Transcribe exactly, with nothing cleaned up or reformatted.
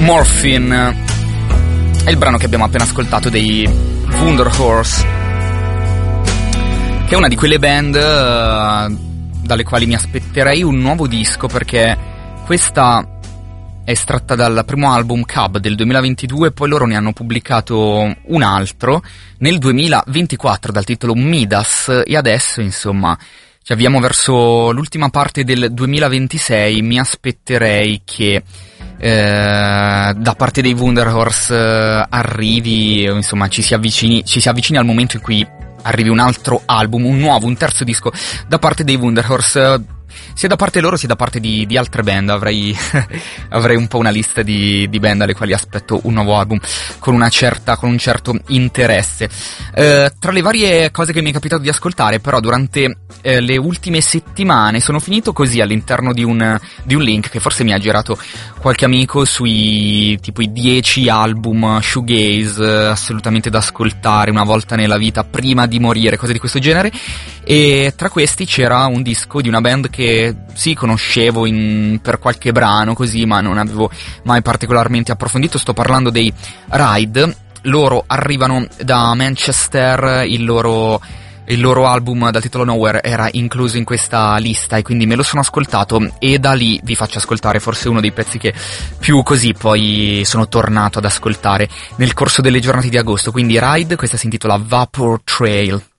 Morphine è il brano che abbiamo appena ascoltato dei Wunderhorse, che è una di quelle band uh, dalle quali mi aspetterei un nuovo disco, perché questa è estratta dal primo album Cub del duemilaventidue, poi loro ne hanno pubblicato un altro nel duemilaventiquattro dal titolo Midas, e adesso insomma ci avviamo verso l'ultima parte del duemilaventisei. Mi aspetterei che eh, da parte dei Wunderhorse eh, arrivi, insomma ci si avvicini, ci si avvicini al momento in cui arrivi un altro album, un nuovo, un terzo disco da parte dei Wunderhorse, sia da parte loro sia da parte di, di altre band. Avrei avrei un po' una lista di, di band alle quali aspetto un nuovo album con una certa con un certo interesse. Eh, tra le varie cose che mi è capitato di ascoltare, però, durante eh, le ultime settimane sono finito così all'interno di un di un link che forse mi ha girato qualche amico, sui tipo i dieci album shoegaze eh, assolutamente da ascoltare una volta nella vita prima di morire, cose di questo genere, e tra questi c'era un disco di una band che sì, conoscevo in, per qualche brano così, ma non avevo mai particolarmente approfondito. Sto parlando dei Ride. Loro arrivano da Manchester, il loro il loro album dal titolo Nowhere era incluso in questa lista e quindi me lo sono ascoltato, e da lì vi faccio ascoltare forse uno dei pezzi che più così poi sono tornato ad ascoltare nel corso delle giornate di agosto. Quindi Ride, questa si intitola Vapor Trail.